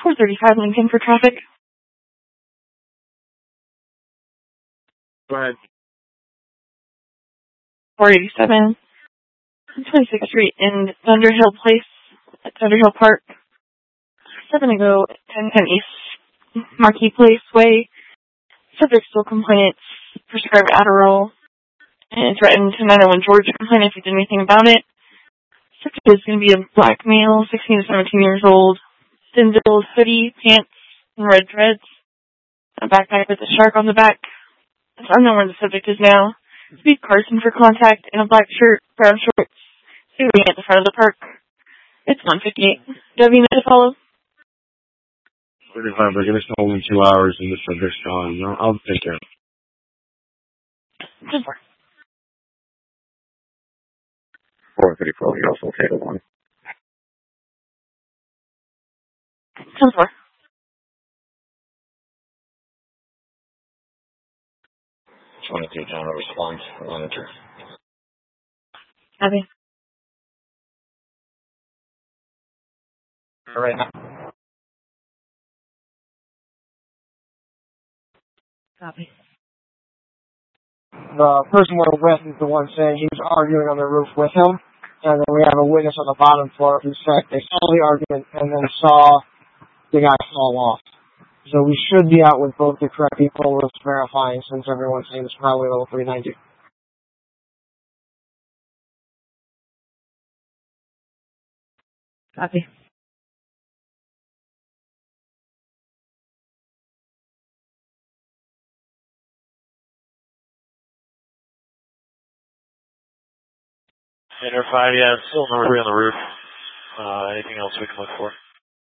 435 Lincoln for traffic. Go ahead. 487 26th Street in Thunderhill Place at Thunderhill Park. 7 to go, 1010 East Marquee Place Way. Subject still compliant, prescribed Adderall, and threatened to 901 Georgia complaint if you did anything about it. Subject is going to be a black male, 16 to 17 years old, thin-billed hoodie, pants, and red dreads, a backpack with a shark on the back. It's unknown where the subject is now. Speed Carson for contact in a black shirt, brown shorts, sitting at the front of the park. It's 1:58. Do you have any to follow? 35, they're going to hold in 2 hours and the subject's gone. I'll take care of it. Just 434, you also take one. Just 22, John, will respond. Monitor. Copy. All right. Copy. The person we're with is the one saying he was arguing on the roof with him, and then we have a witness on the bottom floor who said they saw the argument and then saw the guy fall off. So we should be out with both the correct people with verifying since everyone's saying it's probably level 390. Copy. Enter 5, yeah, still number 3 on the roof. Anything else we can look for?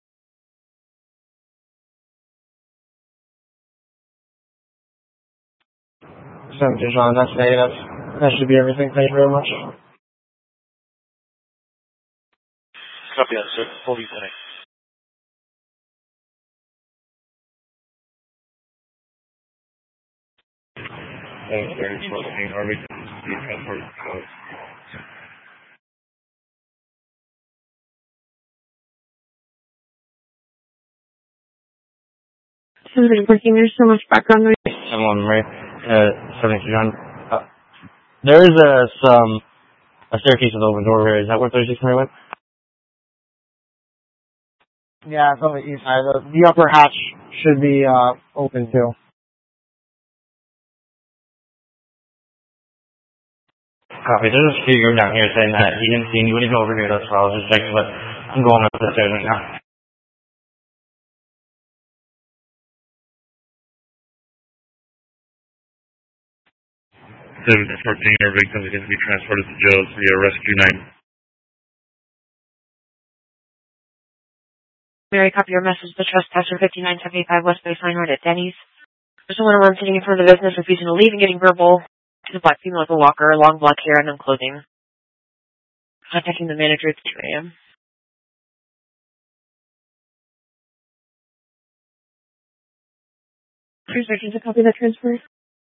John, that's negative. That should be everything. Thank you very much. Copy that, sir. Full lieutenant. Thanks, very close. Harvey. Somebody working, there's so much background noise. I'm on right. 72 John. There is a staircase with open door here. Is that where 36 went? Yeah, it's on the east side. The upper hatch should be open too. Copy. There's a speaker down here saying that he didn't see anybody over here. That's why I was just checking, but I'm going up the stairs right now. The 14-year victim is going to be transported to jail via rescue 9. Mary, copy your message. The trespasser 5975 West Baseline Road at Denny's. There's someone around sitting in front of the business refusing to leave and getting verbal. She's a black female with a walker, long black hair, and no clothing. Contacting the manager at 2 a.m. Cruise Merchants, a copy of that transfer.